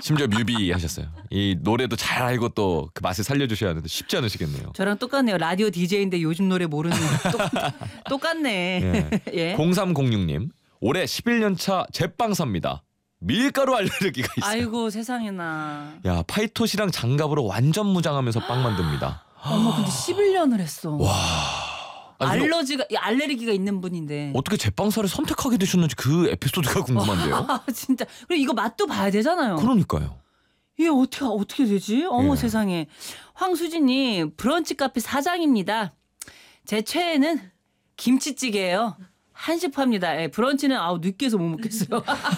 심지어 뮤비 하셨어요. 이 노래도 잘 알고 또 그 맛을 살려주셔야 하는데 쉽지 않으시겠네요. 저랑 똑같네요. 라디오 DJ인데 요즘 노래 모르는 똑같네. 예. 예. 0306님 올해 11년차 제빵사입니다. 밀가루 알레르기가 있어요. 아이고 세상에나. 야 파이토시랑 장갑으로 완전 무장하면서 빵 만듭니다. 어머 근데 11년을 했어. 와. 아니, 알레르기가 있는 분인데. 어떻게 제빵사를 선택하게 되셨는지 그 에피소드가 궁금한데요. 아, 진짜. 그리고 이거 맛도 봐야 되잖아요. 그러니까요. 이게 어떻게 되지? 어머 예. 세상에. 황수진님 브런치 카페 사장입니다. 제 최애는 김치찌개예요. 한식파입니다. 예, 브런치는 늦게서 못 먹겠어요.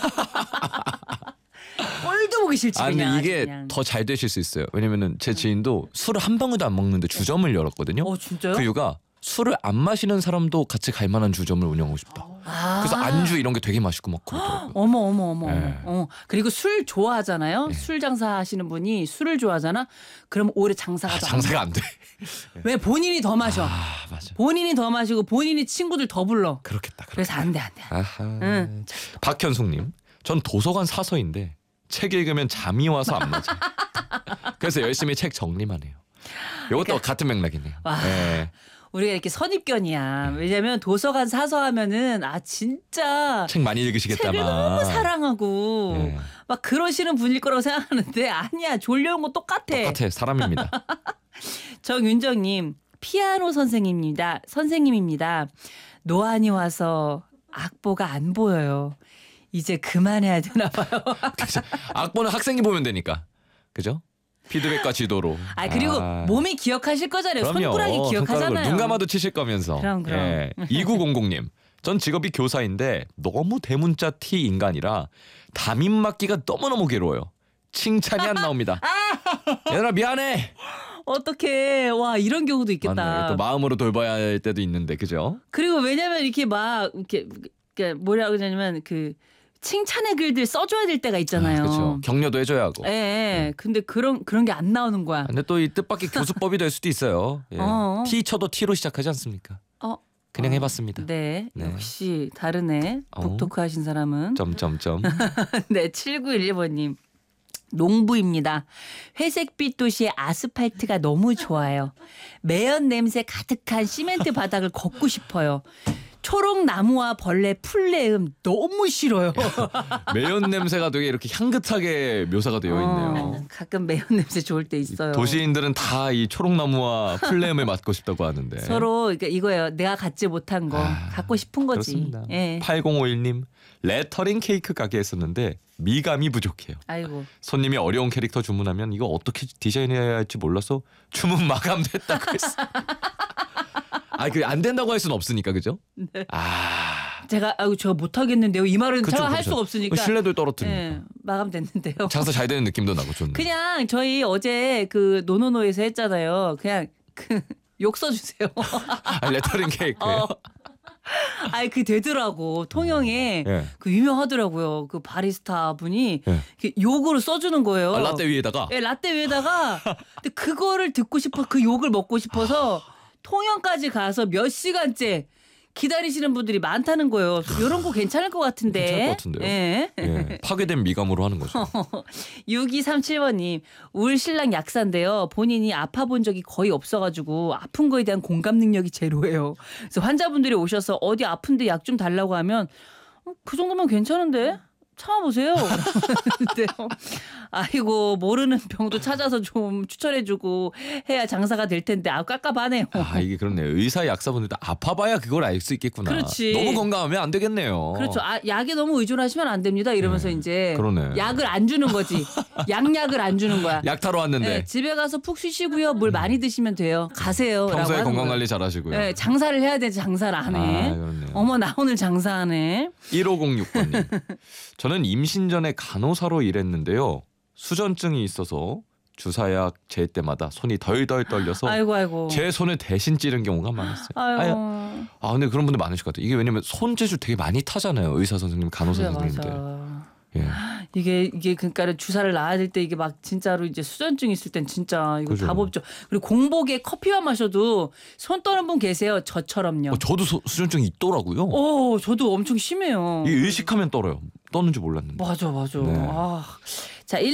꼴도 보기 싫지 아 그냥. 근데 이게 그냥. 더 잘 되실 수 있어요. 왜냐면은 제 지인도 술을 한 방울도 안 먹는데 주점을 열었거든요. 진짜요? 그 이유가 술을 안 마시는 사람도 같이 갈 만한 주점을 운영하고 싶다. 그래서 안주 이런 게 되게 맛있고 막 그러더라고요. 어머. 네. 그리고 술 좋아하잖아요. 술 장사하시는 분이 술을 좋아하잖아. 그럼 오래 장사가 더 장사가 안 돼. 왜 본인이 더 마셔. 맞아. 본인이 더 마시고 본인이 친구들 더 불러. 그렇겠다. 그래서 안 돼. 아하. 응. 박현숙님, 전 도서관 사서인데 책 읽으면 잠이 와서 안 맞아. 그래서 열심히 책 정리만 해요. 이것도 그러니까 같은 맥락이네요. 와. 네. 우리가 이렇게 선입견이야. 왜냐면 도서관 사서 하면은 진짜 책 많이 읽으시겠다만. 책을 너무 사랑하고 네. 막 그러시는 분일 거라고 생각하는데 아니야. 졸려온 거 똑같아. 똑같아. 사람입니다. 정윤정님 피아노 선생님입니다. 노안이 와서 악보가 안 보여요. 이제 그만해야 되나 봐요. 악보는 학생이 보면 되니까. 그죠? 피드백과 지도로. 그리고 몸이 기억하실 거잖아요. 그럼요. 손가락이 기억하잖아요. 눈 감아도 치실 거면서. 그럼. 예. 2900님. 전 직업이 교사인데 너무 대문자 T 인간이라 담임 맡기가 너무너무 괴로워요. 칭찬이 안 나옵니다. 얘들아 미안해. 어떡해. 와 이런 경우도 있겠다. 맞네. 또 마음으로 돌봐야 할 때도 있는데 그죠? 그리고 왜냐면 이렇게 막 이렇게 뭐라 그러냐면 그 칭찬의 글들 써줘야 될 때가 있잖아요. 그렇죠. 격려도 해줘야 하고. 예. 근데 그런 게 안 나오는 거야. 근데 또 이 뜻밖의 교수법이 될 수도 있어요. 예. 티쳐도 T로 시작하지 않습니까? 그냥 해봤습니다. 네. 네. 역시 다르네. 북토크 하신 사람은. 점점점. 네. 7911번님. 농부입니다. 회색빛 도시의 아스팔트가 너무 좋아요. 매연 냄새 가득한 시멘트 바닥을 걷고 싶어요. 초록 나무와 벌레 풀내음 너무 싫어요. 매연 냄새가 되게 이렇게 향긋하게 묘사가 되어 있네요. 가끔 매연 냄새 좋을 때 있어요. 도시인들은 다 이 초록나무와 풀내음을 맡고 싶다고 하는데. 서로 그러니까 이거예요. 내가 갖지 못한 거 갖고 싶은 거지. 그렇습니다. 예. 8051님 레터링 케이크 가게 했었는데 미감이 부족해요. 아이고. 손님이 어려운 캐릭터 주문하면 이거 어떻게 디자인해야 할지 몰라서 주문 마감됐다고 했어. 그 안 된다고 할 수는 없으니까 그죠? 네. 제가 저 못하겠는데요. 이 말은 제가 할 수가 없으니까. 신뢰도를 떨어뜨리니까. 네, 마감됐는데요. 장사 잘 되는 느낌도 나고 좋네. 그냥 저희 어제 그 노노노에서 했잖아요. 그냥 욕 써주세요. 레터링 케이크예요? 그 되더라고. 통영에 예. 그 유명하더라고요. 그 바리스타 분이 예. 욕으로 써주는 거예요. 라떼 위에다가? 예, 라떼 위에다가. 근데 그거를 듣고 싶어, 그 욕을 먹고 싶어서 통영까지 가서 몇 시간째 기다리시는 분들이 많다는 거예요. 이런 거 괜찮을 것 같은데. 괜찮을 것 같은데요. 예. 예. 파괴된 미감으로 하는 거죠. 6237번님. 울 신랑 약사인데요. 본인이 아파본 적이 거의 없어가지고 아픈 거에 대한 공감 능력이 제로예요. 그래서 환자분들이 오셔서 어디 아픈데 약 좀 달라고 하면 그 정도면 괜찮은데? 참아보세요. 그러는데요. 아이고 모르는 병도 찾아서 좀 추천해주고 해야 장사가 될 텐데 깝깝하네요. 이게 그렇네요. 의사 약사분들도 아파봐야 그걸 알 수 있겠구나. 그렇지. 너무 건강하면 안 되겠네요. 그렇죠. 약에 너무 의존하시면 안 됩니다. 이러면서 이제 그러네. 약을 안 주는 거지. 약약을 안 주는 거야. 약 타러 왔는데. 네, 집에 가서 푹 쉬시고요. 물 많이 드시면 돼요. 가세요. 평소에 라고 건강 하는 관리 잘하시고요. 네, 장사를 해야 되지 장사를 안 해. 그렇네요. 어머 나 오늘 장사하네. 1506번님. 저는 임신 전에 간호사로 일했는데요. 수전증이 있어서 주사약 잴 때마다 손이 덜덜 떨려서 아이고. 제 손을 대신 찌른 경우가 많았어요. 아이고. 근데 그런 분들 많으실 것 같아요. 이게 왜냐면 손재주 되게 많이 타잖아요. 의사 선생님, 간호사 그래, 선생님들. 맞아. 예. 이게 그러니까 주사를 놔야 될 때 이게 막 진짜로 이제 수전증 있을 땐 진짜 이거 그죠. 답 없죠. 그리고 공복에 커피만 마셔도 손 떠는 분 계세요. 저처럼요. 저도 수전증이 있더라고요. 저도 엄청 심해요. 이 의식하면 떨어요. 떴는지 몰랐는데. 맞아. 네.